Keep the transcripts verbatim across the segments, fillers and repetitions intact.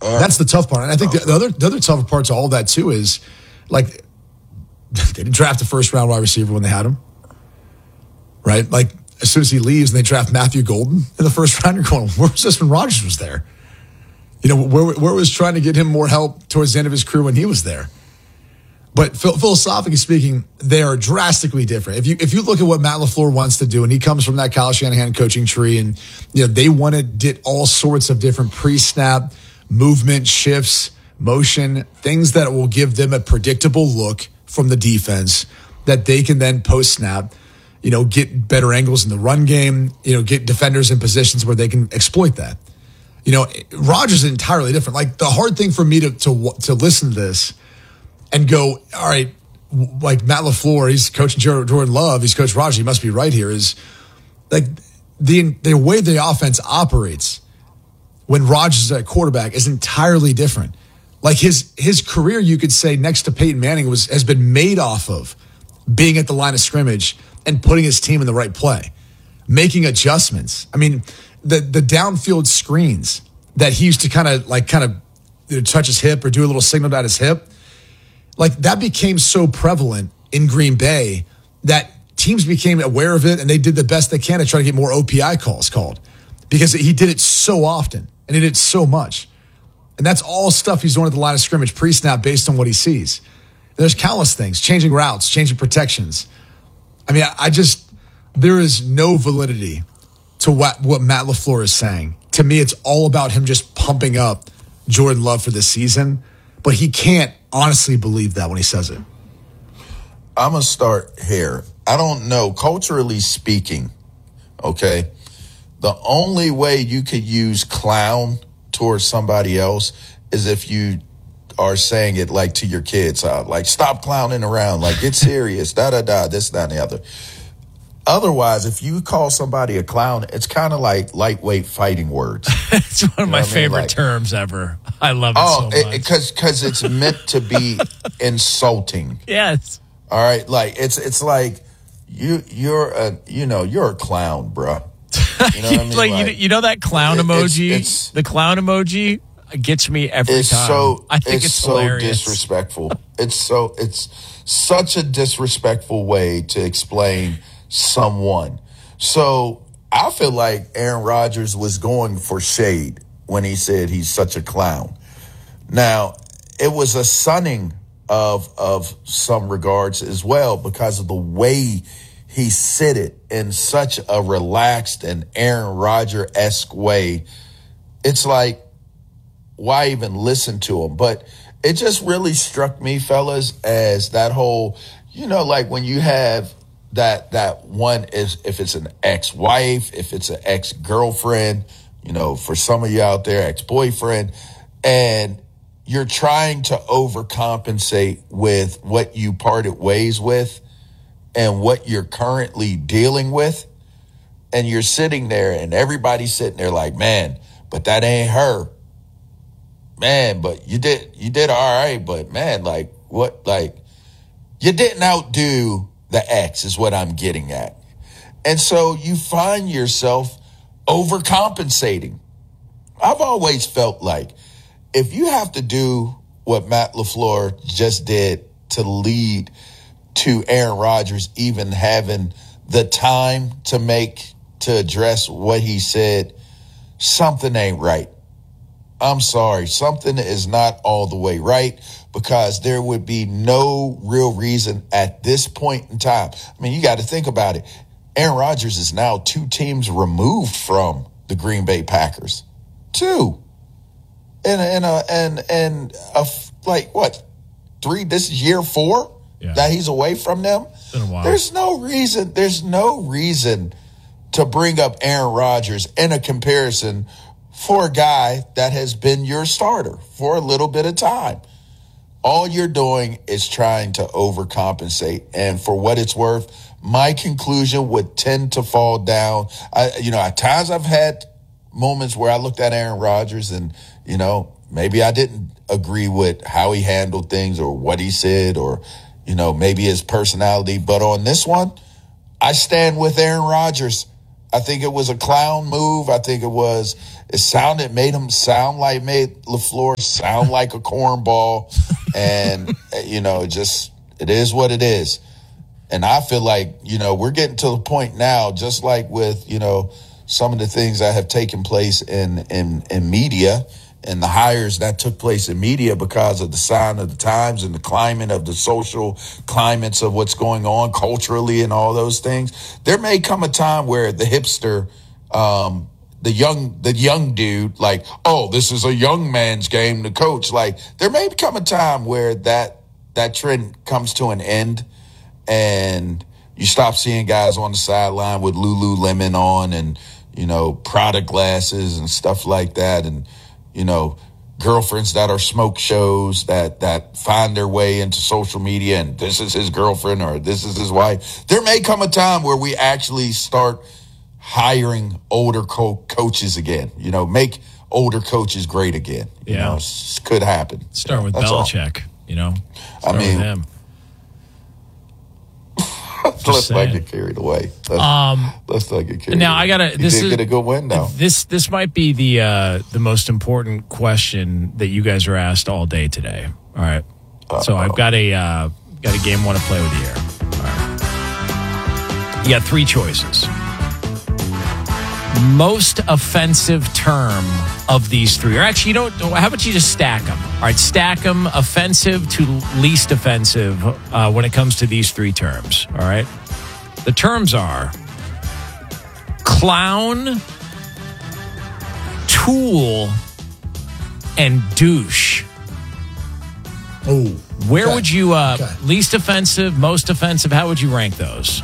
Uh, That's the tough part. And I think the, the other the other tougher part to all that, too, is, like, they didn't draft a first-round wide receiver when they had him, right? Like, as soon as he leaves and they draft Matthew Golden in the first round, you're going, where was this when Rodgers was there? You know, where, where was trying to get him more help towards the end of his career when he was there? But philosophically speaking, they are drastically different. If you if you look at what Matt LaFleur wants to do, and he comes from that Kyle Shanahan coaching tree, and you know they want to get all sorts of different pre-snap movement, shifts, motion, things that will give them a predictable look from the defense that they can then post-snap, you know, get better angles in the run game, you know, get defenders in positions where they can exploit that. You know, Rodgers is entirely different. Like, the hard thing for me to to to listen to this and go, all right, like Matt LaFleur, he's coaching Jordan Love, he's coached Rodgers, he must be right here, is like the the way the offense operates when Rodgers is at quarterback is entirely different. Like his his career, you could say, next to Peyton Manning, was has been made off of being at the line of scrimmage and putting his team in the right play, making adjustments. I mean, the the downfield screens that he used to kind of like kind of you know, touch his hip or do a little signal at his hip, like that became so prevalent in Green Bay that teams became aware of it and they did the best they can to try to get more O P I calls called because he did it so often and he did it so much. And that's all stuff he's doing at the line of scrimmage pre-snap based on what he sees. There's countless things, changing routes, changing protections. I mean, I, I just, there is no validity to what, what Matt LaFleur is saying. To me, it's all about him just pumping up Jordan Love for this season, but he can't honestly believe that when he says it. I'm going to start here. I don't know, culturally speaking, okay, the only way you could use clown towards somebody else is if you are saying it like to your kids, uh, like stop clowning around, like get serious, da da da, this, that, and the other. Otherwise, if you call somebody a clown, it's kind of like lightweight fighting words. It's one of you know my favorite I mean? like, terms ever. I love it oh, so much. because because it's meant to be insulting. Yes. All right, like it's it's like you you're a you know you're a clown, bro. You know what I mean? like, like you, you know that clown it, emoji? It's, it's, the clown emoji gets me every it's time. So, I think it's, it's so hilarious. disrespectful. It's so it's such a disrespectful way to explain someone. So I feel like Aaron Rodgers was going for shade when he said he's such a clown. Now, it was a sunning of of some regards as well because of the way he said it in such a relaxed and Aaron Rodgers-esque way. It's like, why even listen to him? But it just really struck me, fellas, as that whole, you know, like when you have that that one is if it's an ex-wife, if it's an ex-girlfriend, you know, for some of you out there, ex-boyfriend, and you're trying to overcompensate with what you parted ways with and what you're currently dealing with. And you're sitting there and everybody's sitting there like, man, but that ain't her. Man, but you did, you did all right. But man, like what, like you didn't outdo the ex is what I'm getting at. And so you find yourself overcompensating. I've always felt like if you have to do what Matt LaFleur just did to lead to Aaron Rodgers even having the time to make, to address what he said, something ain't right. I'm sorry, something is not all the way right because there would be no real reason at this point in time. I mean, you got to think about it. Aaron Rodgers is now two teams removed from the Green Bay Packers. Two. And, and, uh, and, and uh, like, what, three? This is year four yeah. that he's away from them? It's been a while. There's no reason, there's no reason to bring up Aaron Rodgers in a comparison for a guy that has been your starter for a little bit of time. All you're doing is trying to overcompensate. And for what it's worth, my conclusion would tend to fall down. I, you know, at times I've had moments where I looked at Aaron Rodgers and, you know, maybe I didn't agree with how he handled things or what he said or, you know, maybe his personality. But on this one, I stand with Aaron Rodgers. I think it was a clown move. I think it was. It sounded made him sound like made LaFleur sound like a cornball, and you know, it just it is what it is. And I feel like, you know, we're getting to the point now, just like with, you know, some of the things that have taken place in, in, in media and the hires that took place in media because of the sign of the times and the climate of the social climates of what's going on culturally and all those things. There may come a time where the hipster, um, the young, the young dude, like, oh, this is a young man's game to coach. Like, there may come a time where that, that trend comes to an end. And you stop seeing guys on the sideline with Lululemon on and, you know, Prada glasses and stuff like that. And, you know, girlfriends that are smoke shows that, that find their way into social media and this is his girlfriend or this is his wife. There may come a time where we actually start hiring older co- coaches again, you know, make older coaches great again. You Yeah. know, it could happen. Start with That's all. Belichick, you know. Start I mean, with him. Let's not saying. get carried away. Let's, Um, let's not get carried now away. I gotta. He This did is get a good win, though. This this might be the uh, the most important question that you guys are asked all day today. All right. Uh-oh. So I've got a uh, got a game I want to play with you here. All right. You got three choices. Most offensive term of these three, or actually, you don't. How about you just stack them? All right, stack them offensive to least offensive uh, when it comes to these three terms. All right, the terms are clown, tool, and douche. Oh, Where okay. would you uh, Okay. least offensive, most offensive? How would you rank those?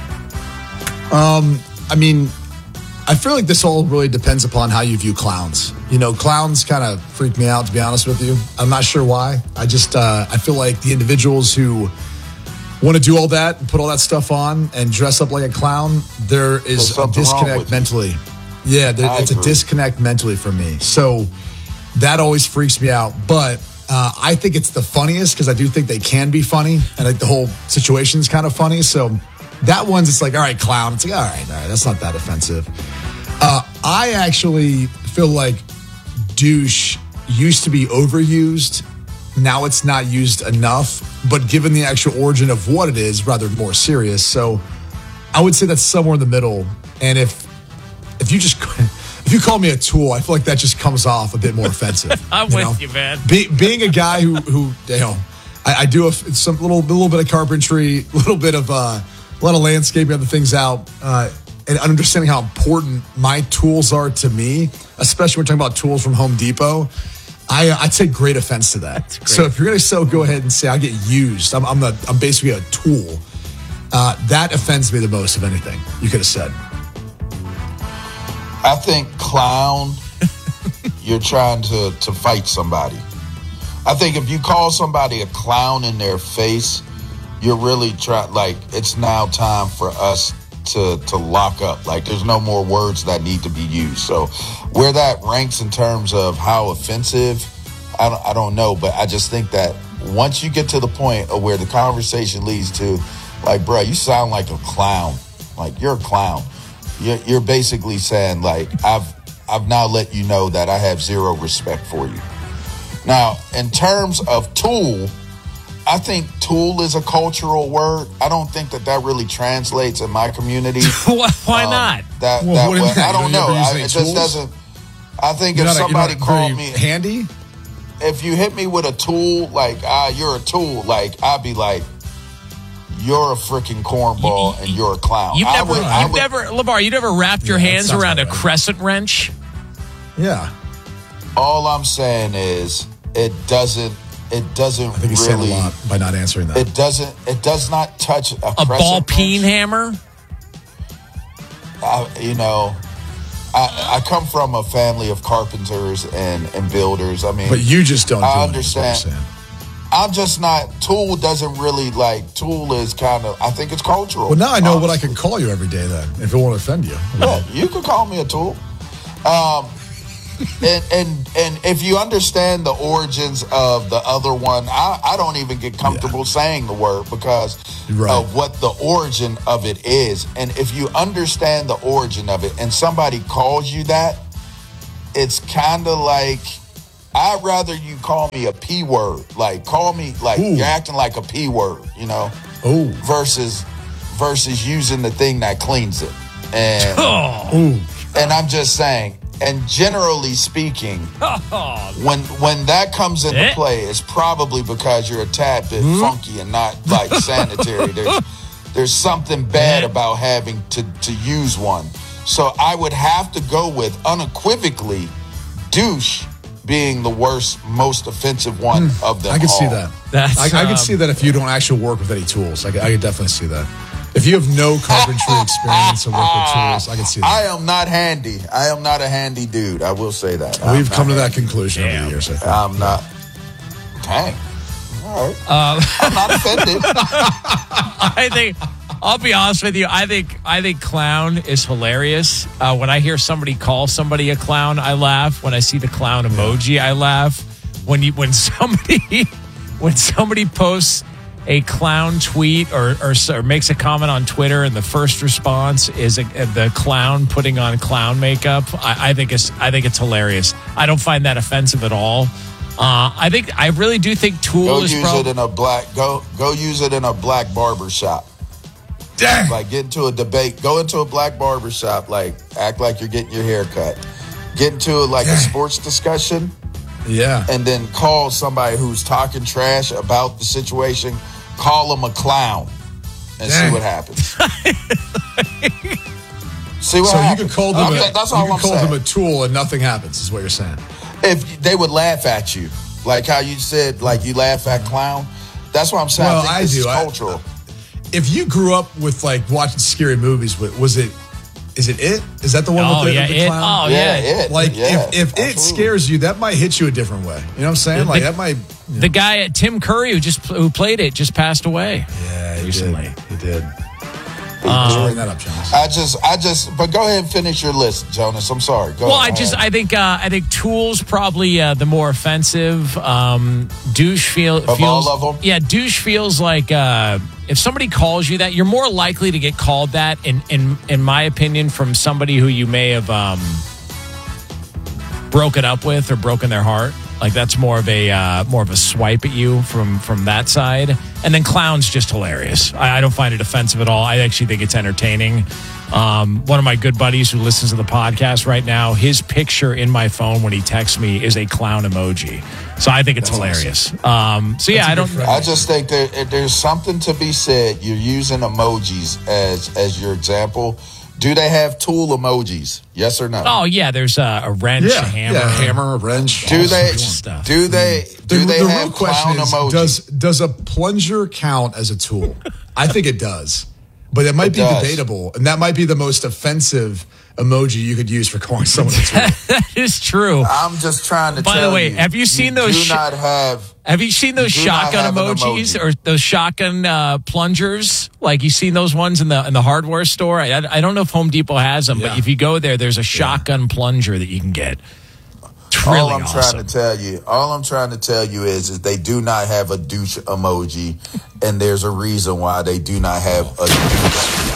I mean, I feel like this all really depends upon how you view clowns. You know, clowns kind of freak me out, to be honest with you. I'm not sure why. I just, uh, I feel like the individuals who want to do all that and put all that stuff on and dress up like a clown, there is There's a something wrong disconnect with you. mentally. Yeah, there, I it's a agree. disconnect mentally for me. So that always freaks me out. But uh, I think it's the funniest because I do think they can be funny. And like the whole situation is kind of funny. So that one's, it's like, all right, clown. It's like, all right, all right, that's not that offensive. Uh, I actually feel like douche used to be overused. Now it's not used enough, but given the actual origin of what it is, rather more serious. So I would say that's somewhere in the middle. And if if you just if you call me a tool, I feel like that just comes off a bit more offensive. I'm you with know? you, man. Be, being a guy who who you know, I, I do a, some little little bit of carpentry, a little bit of uh, a lot of landscaping, other things out. Uh, and understanding how important my tools are to me, especially when we're talking about tools from Home Depot, I, I take great offense to that. So if you're going to so go ahead and say I get used, I'm I'm, the, I'm basically a tool. Uh, that offends me the most of anything you could have said. I think clown, you're trying to, to fight somebody. I think if you call somebody a clown in their face, you're really trying, like, it's now time for us to to lock up. Like, there's no more words that need to be used. So where that ranks in terms of how offensive, I don't, I don't know. But I just think that once you get to the point of where the conversation leads to, like, bro, you sound like a clown. Like, you're a clown. You're, you're basically saying, like, I've I've now let you know that I have zero respect for you. Now, in terms of tool, I think tool is a cultural word. I don't think that that really translates in my community. Why why Um, not? That, Well, that what do you way. mean? I don't You know. ever use I, any it just tools? doesn't. I think You're if not a- you're somebody not called very me, handy. if you hit me with a tool, like, ah, you're a tool, like, I'd be like, you're a freaking cornball and you're a clown. You've I never, would- I you've would- never, Lamar, you never wrapped your Yeah, that hands sounds around a about right. crescent wrench? Yeah, All I'm saying is, it doesn't. It doesn't I think he's really. saying a lot by not answering that. It doesn't. It does not touch a, A ball crescent peen wrench. hammer? I, you know, I, I come from a family of carpenters and, and builders. I mean, but you just don't. I do it, is what you're understand. saying. I'm just not. Tool doesn't really like. Tool is kind of. I think it's cultural. Well, now I know what I honestly. can call you every day. Then, if it won't offend you. Yeah, you could call me a tool. Um, and, and and if you understand the origins of the other one, I, I don't even get comfortable yeah. saying the word because right. of what the origin of it is. And if you understand the origin of it and somebody calls you that, it's kind of like, I'd rather you call me a P word. Like, call me, like, Ooh. You're acting like a P word, you know? Ooh. Versus, versus using the thing that cleans it. And, oh. and I'm just saying, and generally speaking, when when that comes into eh? play, it's probably because you're a tad bit mm-hmm. funky and not, like, sanitary. There's, there's something bad about having to, to use one. So I would have to go with, unequivocally, douche being the worst, most offensive one mm, of them I can all. see that. That's, I, I can um, see that if you don't actually work with any tools. I, I can definitely see that. If you have no carpentry experience and work with tools, I can see that. I am not handy. I am not a handy dude. I will say that. We've I'm come to that handy. conclusion Damn. over the years, I think. I'm not. Dang. All right. Um, I'm not offended. I think... I'll be honest with you. I think I think clown is hilarious. Uh, when I hear somebody call somebody a clown, I laugh. When I see the clown emoji, I laugh. When you when somebody when somebody posts a clown tweet or, or or makes a comment on Twitter and the first response is a, the clown putting on clown makeup, I, I think it's I think it's hilarious. I don't find that offensive at all. Uh, I think I really do think Tool go is use prob- it in a black go go use it in a black barber shop. Dang. Like, get into a debate, go into a black barber shop, like, act like you're getting your hair cut. Get into, like, Dang. a sports discussion. Yeah. And then call somebody who's talking trash about the situation, call them a clown and Dang. see what happens. see what so happens. you could call them, I'm, a, that's you all could I'm call saying. them a tool and nothing happens, is what you're saying. If they would laugh at you, like how you said, like, you laugh at clown. That's what I'm saying. Well, I think I this do. is I- cultural. If you grew up with, like, watching scary movies, was it, is it It? Is that the one Oh, with the, yeah, with the it. clown? Oh, yeah, yeah. it. Like, yeah, if, if it absolutely. scares you, that might hit you a different way. You know what I'm saying? Like, The- that might... You know. The guy, Tim Curry, who just who played it, just passed away. Yeah, he recently. did. He did. Um, Just bring that up, Jonas. I just, I just, but go ahead and finish your list, Jonas. I'm sorry. Go Well, I ahead. just, I think, uh, I think Tool's probably uh, the more offensive. Um, douche feel, Of feels, all of them? yeah, douche feels like uh, if somebody calls you that, you're more likely to get called that. In in in my opinion, from somebody who you may have um, broken up with or broken their heart. Like, that's more of a uh, more of a swipe at you from from that side. And then clown's just hilarious. I, I don't find it offensive at all. I actually think it's entertaining. Um, one of my good buddies who listens to the podcast right now, his picture in my phone when he texts me is a clown emoji. So I think it's That's hilarious. Um, so yeah, I don't. I just think there, there's something to be said. You're using emojis as as your example. Do they have tool emojis? Yes or no? Oh yeah, there's uh, a wrench, Yeah, a hammer, yeah, hammer, a wrench. Do all they? sorts of stuff. Do they? Do The, they the have real question clown is, emojis? does does a plunger count as a tool? I think it does, but it might It be does. debatable, and that might be the most offensive emoji you could use for calling someone a tool. That is true. I'm just trying to. By tell the way, you, have you seen those Do sh- not have. Have you seen those do not shotgun have an emojis emoji. or those shotgun uh, plungers? Like, you seen those ones in the in the hardware store? I, I don't know if Home Depot has them, Yeah. but if you go there, there's a shotgun plunger that you can get. It's really all I'm awesome. trying to tell you, all I'm trying to tell you is, is they do not have a douche emoji, and there's a reason why they do not have a douche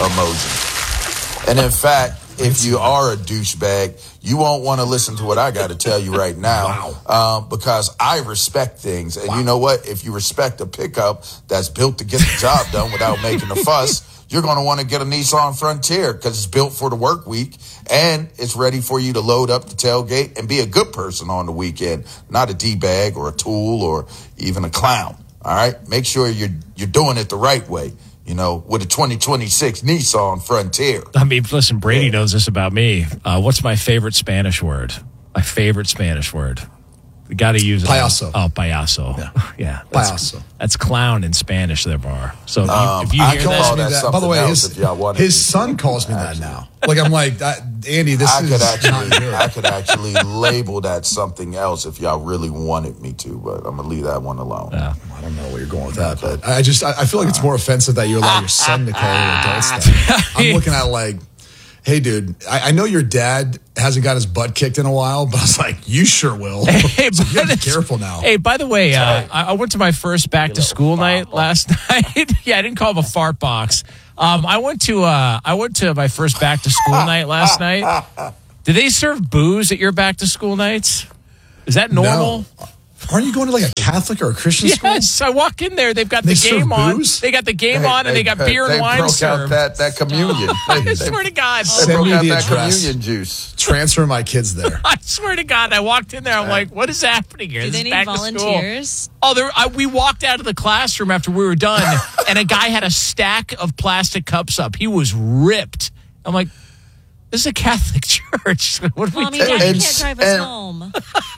emoji. And in fact, if you are a douchebag, you won't want to listen to what I got to tell you right now, um, because I respect things. And you know what? If you respect a pickup that's built to get the job done without making a fuss, you're going to want to get a Nissan Frontier because it's built for the work week and it's ready for you to load up the tailgate and be a good person on the weekend, not a D-bag or a tool or even a clown. All right? Make sure you're you're doing it the right way. You know, with a twenty twenty-six Nissan Frontier. I mean, listen, Brady knows this about me. Uh, what's my favorite Spanish word? My favorite Spanish word. We got to use it. Payaso. Oh, payaso. Yeah, yeah that's, Payaso. That's clown in Spanish. There, bar. So if you, Um, if you I hear can that, call Me that that- By the something way, else his, if y'all wanted his to. son calls me that now. Like, I'm like, I, Andy, this I is could not actually, good. I could actually label that something else if y'all really wanted me to, but I'm gonna leave that one alone. Yeah. I don't know where you're going with that, but I just I, I feel like it's more offensive that you allow your son to call you adult stuff. I'm looking at like hey, dude, I, I know your dad hasn't got his butt kicked in a while, but I was like, you sure will. Hey, so you gotta be careful now. Hey, by the way, uh, I, I went to my first back to school night last night. Yeah, I didn't call him a fart box. Um, I went to uh, I went to my first back to school night last night. Do they serve booze at your back to school nights? Is that normal? No. Aren't you going to like a Catholic or a Christian school? Yes, I walk in there. They've got They the serve game on. booze? They got the game They- on, and they, they- got beer they and wine broke served. out that, that communion. I They- swear to God. They Send broke me out the that address. communion juice. Transfer my kids there. I swear to God, I walked in there. I'm like, what is happening here? Do This they is need back to school. volunteers? Oh, there, I, we walked out of the classroom after we were done, and a guy had a stack of plastic cups up. He was ripped. I'm like, this is a Catholic church. What do we Mommy, do? Daddy And- can't drive us and- home.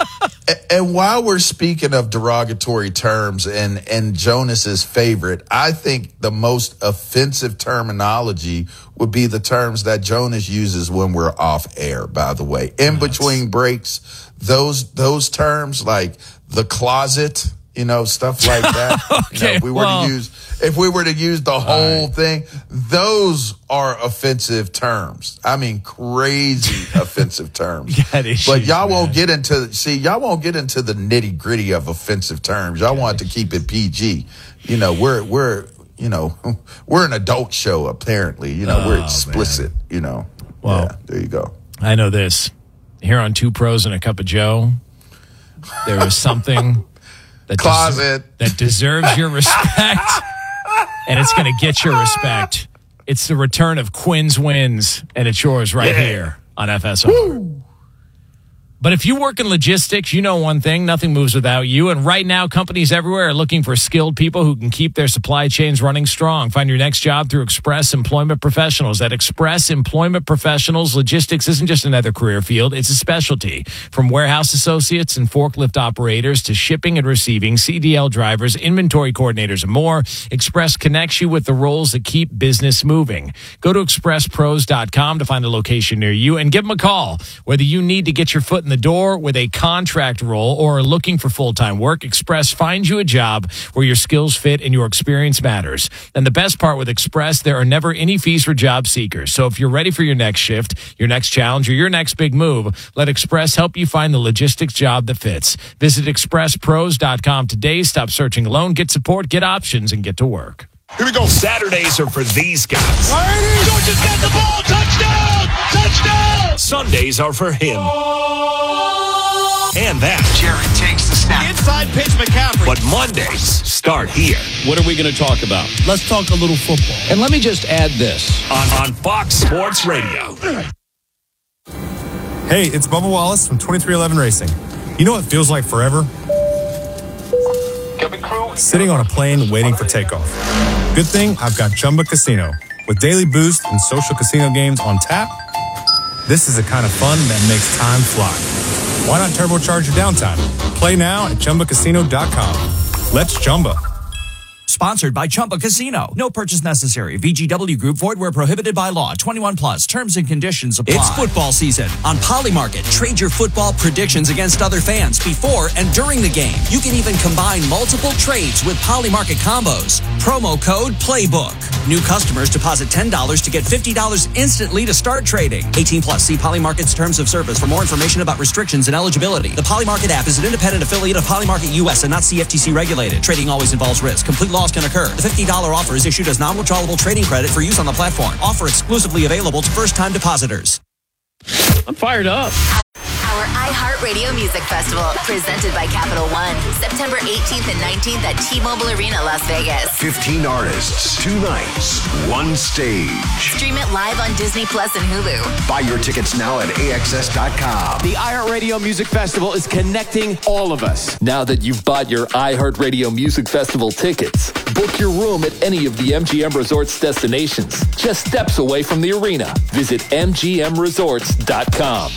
And while we're speaking of derogatory terms and, and Jonas's favorite, I think the most offensive terminology would be the terms that Jonas uses when we're off air, by the way. In between breaks, those those terms like the closet, you know, stuff like that. Okay, you know, if we were well- to use if we were to use the whole thing, those are offensive terms. I mean, crazy offensive terms. Got issues, But y'all man. won't get into see y'all won't get into the nitty gritty of offensive terms. Y'all want to keep it P G. You know, we're we're you know we're an adult show apparently. You know, Oh, we're explicit. You know, Well- yeah, there you go. I know this. Here on Two Pros and a Cup of Joe, there is something that, Closet. deser- that deserves your respect, and it's going to get your respect. It's the return of Quinn's Wins, and it's yours right Yeah. here on F S R. But if you work in logistics, you know one thing, nothing moves without you. And right now, companies everywhere are looking for skilled people who can keep their supply chains running strong. Find your next job through Express Employment Professionals. At Express Employment Professionals, logistics isn't just another career field, it's a specialty. From warehouse associates and forklift operators to shipping and receiving, C D L drivers, inventory coordinators, and more, Express connects you with the roles that keep business moving. Go to express pros dot com to find a location near you and give them a call. Whether you need to get your foot in the door with a contract role or are looking for full-time work, Express finds you a job where your skills fit and your experience matters. And the best part with Express, there are never any fees for job seekers. So if you're ready for your next shift, your next challenge, or your next big move, let Express help you find the logistics job that fits. Visit express pros dot com today. Stop searching alone. Get support, get options, and get to work. Here we go. Saturdays are for these guys. Georgia's got the ball. Touchdown! Touchdown! Sundays are for him. And that. Jared takes the snap. Inside pitch, McCaffrey. But Mondays start here What are we going to talk about? Let's talk a little football. And let me just add this. on, on Fox Sports Radio. Hey, it's Bubba Wallace from twenty-three eleven Racing. You know what feels like forever? Sitting on a plane waiting for takeoff. Good thing I've got Chumba Casino. With daily boost and social casino games on tap, this is the kind of fun that makes time fly. Why not turbocharge your downtime? Play now at chumba casino dot com. Let's Chumba. Sponsored by Chumba Casino. No purchase necessary. V G W Group. Void where prohibited by law. twenty-one plus. Terms and conditions apply. It's football season on Polymarket. Trade your football predictions against other fans before and during the game. You can even combine multiple trades with Polymarket combos. Promo code PLAYBOOK. New customers deposit ten dollars to get fifty dollars instantly to start trading. eighteen plus. See Polymarket's terms of service for more information about restrictions and eligibility. The Polymarket app is an independent affiliate of Polymarket U S and not C F T C regulated. Trading always involves risk. Complete loss can occur. The fifty dollars offer is issued as non-withdrawable trading credit for use on the platform. Offer exclusively available to first-time depositors. I'm fired up. Our iHeartRadio Music Festival, presented by Capital One, September eighteenth and nineteenth at T-Mobile Arena, Las Vegas. fifteen artists, two nights, one stage. Stream it live on Disney Plus and Hulu. Buy your tickets now at A X S dot com. The iHeartRadio Music Festival is connecting all of us. Now that you've bought your iHeartRadio Music Festival tickets, book your room at any of the M G M Resorts destinations, just steps away from the arena. Visit M G M resorts dot com.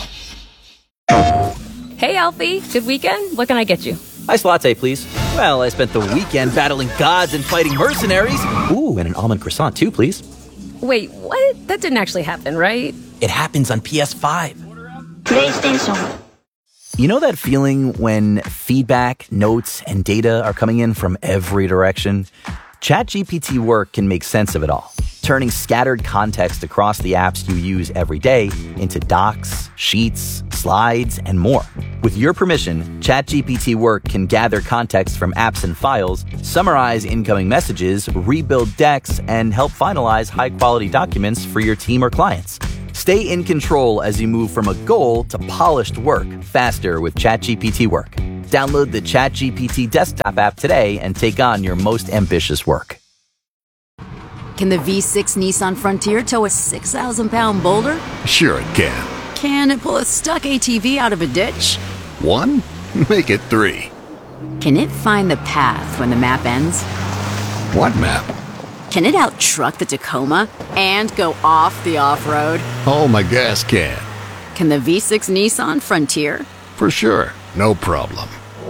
Hey, Alfie. Good weekend? What can I get you? Iced latte, please. Well, I spent the weekend battling gods and fighting mercenaries. Ooh, and an almond croissant, too, please. Wait, what? That didn't actually happen, right? It happens on P S five. PlayStation. You know that feeling when feedback, notes, and data are coming in from every direction? ChatGPT Work can make sense of it all. turning scattered context across the apps you use every day into docs, sheets, slides, and more. With your permission, ChatGPT Work can gather context from apps and files, summarize incoming messages, rebuild decks, and help finalize high-quality documents for your team or clients. Stay in control as you move from a goal to polished work faster with ChatGPT Work. Download the ChatGPT desktop app today and take on your most ambitious work. Can the V six Nissan Frontier tow a six thousand pound boulder? Sure it can. Can it pull a stuck A T V out of a ditch? One? Make it three. Can it find the path when the map ends? What map? Can it out-truck the Tacoma and go off the off-road? Oh, my gas can. Can the V six Nissan Frontier? For sure. No problem.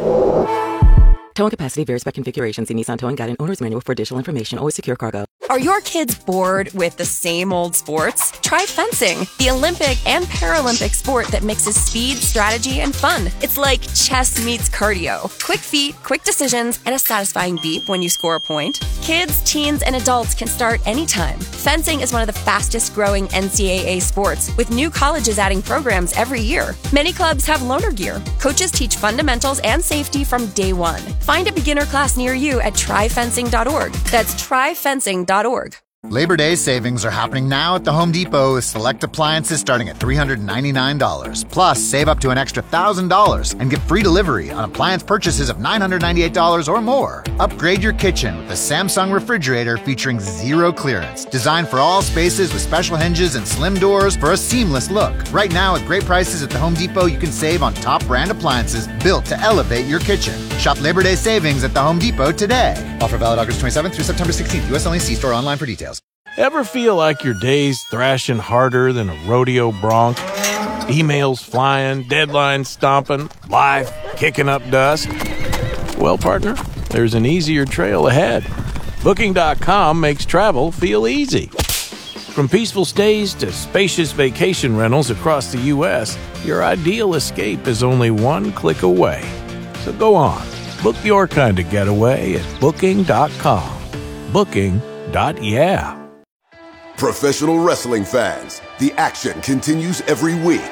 Towing capacity varies by configuration. See Nissan Towing Guide and Owner's Manual for additional information. Always secure cargo. Are your kids bored with the same old sports? Try fencing, the Olympic and Paralympic sport that mixes speed, strategy, and fun. It's like chess meets cardio. Quick feet, quick decisions, and a satisfying beep when you score a point. Kids, teens, and adults can start anytime. Fencing is one of the fastest growing N C double A sports, with new colleges adding programs every year. Many clubs have loaner gear. Coaches teach fundamentals and safety from day one. Find a beginner class near you at try fencing dot org. That's try fencing dot org. Labor Day savings are happening now at the Home Depot with select appliances starting at three hundred ninety-nine dollars. Plus, save up to an extra one thousand dollars and get free delivery on appliance purchases of nine hundred ninety-eight dollars or more. Upgrade your kitchen with the Samsung refrigerator featuring zero clearance. Designed for all spaces with special hinges and slim doors for a seamless look. Right now, with great prices at the Home Depot, you can save on top brand appliances built to elevate your kitchen. Shop Labor Day savings at the Home Depot today. Offer valid August twenty-seventh through September sixteenth. U S only. See store online for details. Ever feel like your day's thrashing harder than a rodeo bronc? Emails flying, deadlines stomping, life kicking up dust? Well, partner, there's an easier trail ahead. Booking dot com makes travel feel easy. From peaceful stays to spacious vacation rentals across the U S, your ideal escape is only one click away. So go on, book your kind of getaway at Booking dot com. Booking. Yeah. Professional wrestling fans, the action continues every week.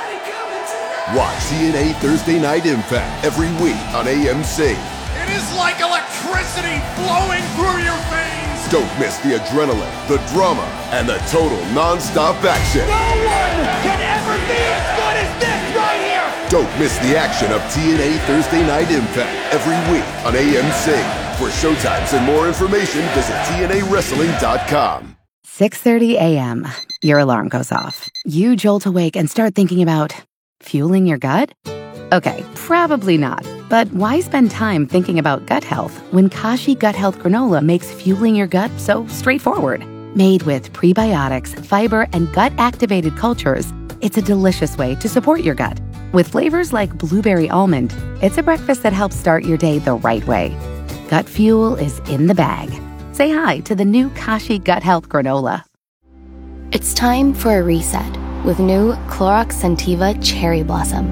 Watch T N A Thursday Night Impact every week on A M C. It is like electricity flowing through your veins. Don't miss the adrenaline, the drama, and the total non-stop action. No one can ever be as good as this right here. Don't miss the action of T N A Thursday Night Impact every week on A M C. For showtimes and more information, visit T N A wrestling dot com. six thirty a.m. Your alarm goes off. You jolt awake and start thinking about fueling your gut? Okay, probably not. But why spend time thinking about gut health when Kashi Gut Health Granola makes fueling your gut so straightforward? Made with prebiotics, fiber, and gut-activated cultures, it's a delicious way to support your gut. With flavors like blueberry almond, it's a breakfast that helps start your day the right way. Gut fuel is in the bag. Say hi to the new Kashi Gut Health Granola. It's time for a reset with new Clorox Scentiva Cherry Blossom.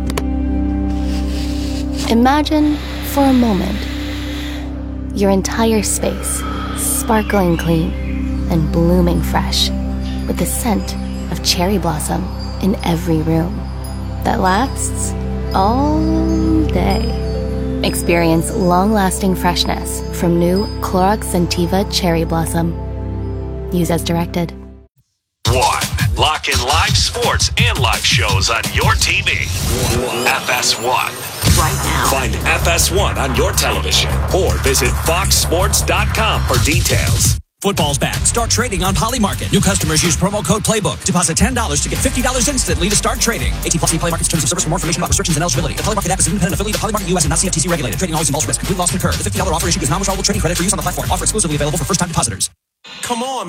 Imagine, for a moment, your entire space sparkling clean and blooming fresh with the scent of cherry blossom in every room that lasts all day. Experience long-lasting freshness from new Clorox Scentiva Cherry Blossom. Use as directed. One. Lock in live sports and live shows on your T V. F S one. Right now. Find F S one on your television or visit fox sports dot com for details. Football's back. Start trading on Polymarket. New customers use promo code Playbook. Deposit ten dollars to get fifty dollars instantly to start trading. eighteen plus Polymarket's terms of service. For more information about restrictions and eligibility. The Polymarket app is an independent affiliate of Polymarket U S and not C F T C regulated. Trading always involves risk. Complete loss concurred. The fifty dollars offer issued is non-withdrawable trading credit for use on the platform. Offer exclusively available for first-time depositors. Come on,